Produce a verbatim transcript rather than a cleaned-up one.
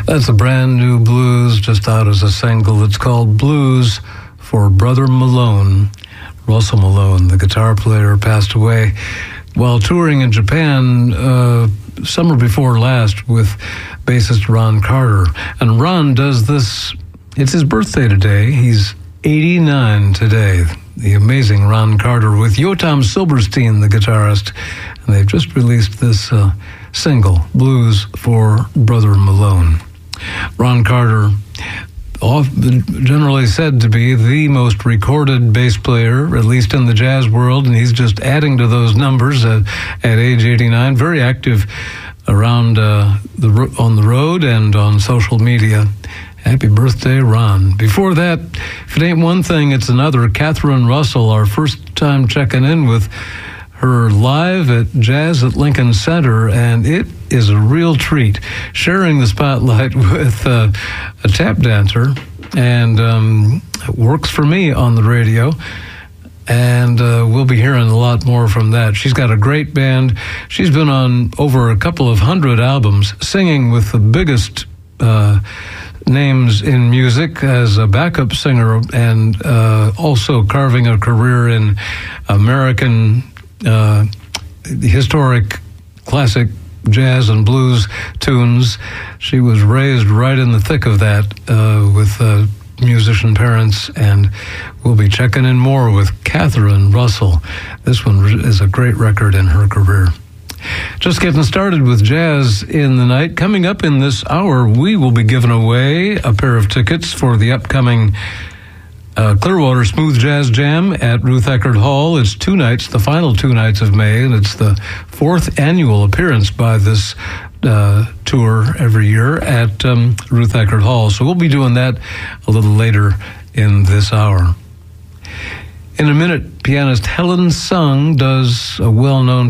That's a brand new blues just out as a single. It's called Blues for Brother Malone. Russell Malone, the guitar player, passed away while touring in Japan uh, summer before last with bassist Ron Carter. And Ron does this, it's his birthday today. He's eighty-nine today. The amazing Ron Carter with Yotam Silverstein, the guitarist. And they've just released this uh, single, Blues for Brother Malone. Ron Carter, often generally said to be the most recorded bass player, at least in the jazz world, and he's just adding to those numbers at, at age eighty-nine. Very active around uh, the on the road and on social media. Happy birthday, Ron. Before that, if it ain't one thing, it's another. Catherine Russell, our first time checking in with her live at Jazz at Lincoln Center, and it is a real treat sharing the spotlight with uh, a tap dancer, and um, it works for me on the radio, and uh, we'll be hearing a lot more from that. She's got a great band. She's been on over a couple of hundred albums, singing with the biggest uh, names in music as a backup singer, and uh, also carving a career in American Uh, historic classic jazz and blues tunes. She was raised right in the thick of that uh, with uh, musician parents, and we'll be checking in more with Catherine Russell. This one is a great record in her career. Just getting started with jazz in the night. Coming up in this hour, we will be giving away a pair of tickets for the upcoming Uh, Clearwater Smooth Jazz Jam at Ruth Eckerd Hall. It's two nights, the final two nights of May, and it's the fourth annual appearance by this uh, tour every year at um, Ruth Eckerd Hall. So we'll be doing that a little later in this hour. In a minute, pianist Helen Sung does a well-known